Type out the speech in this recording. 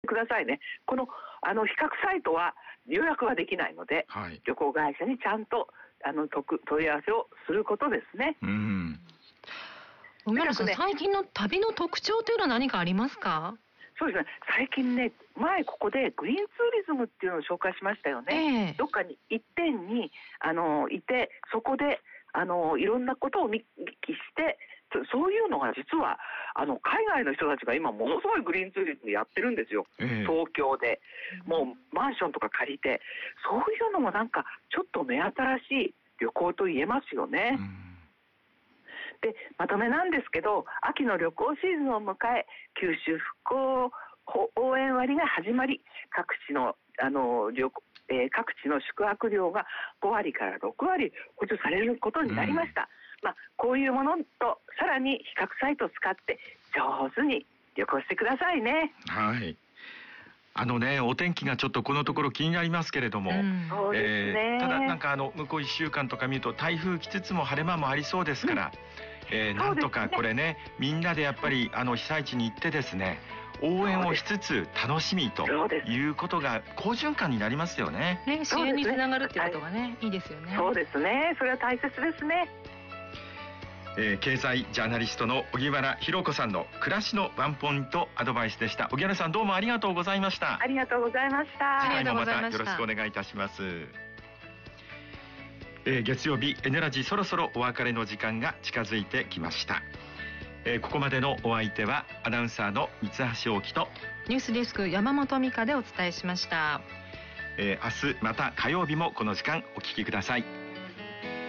くださいね。この比較サイトは予約はできないので、はい、旅行会社にちゃんと問い合わせをすることですね。 梅原さん、最近の旅の特徴というのは何かありますか？ そうですね、最近ね、前ここでグリーンツーリズムっていうのを紹介しましたよね。どっかに一点にいて、そこでいろんなことを見聞きして、そういうのが実は海外の人たちが今ものすごいグリーンツーリズムやってるんですよ、東京で。もうマンションとか借りて、そういうのもなんかちょっと目新しい旅行と言えますよね。で、まとめなんですけど、秋の旅行シーズンを迎え、九州復興応援割が始まり、各地の宿泊料が5割から6割補助されることになりました。こういうものとさらに比較サイトを使って上手に旅行してくださいね。 はい。お天気がちょっとこのところ気になりますけれども、 そうですね。 ただなんか向こう1週間とか見ると台風来つつも晴れ間もありそうですから、なんとかこれね、みんなでやっぱり被災地に行ってですね、応援をしつつ楽しみということが好循環になりますよね。 支援につながるっていうことがね、いいですよね。 そうですね、それは大切ですね。 経済ジャーナリストの荻原博子さんの暮らしのワンポイントアドバイスでした。荻原さん、どうもありがとうございました。 ありがとうございました。 次回もまたよろしくお願いいたします。月曜日 N ラジ、そろそろお別れの時間が近づいてきました。ここまでのお相手はアナウンサーの三橋大樹とニュースデスク山本美香でお伝えしました。 明日また火曜日もこの時間お聞きください。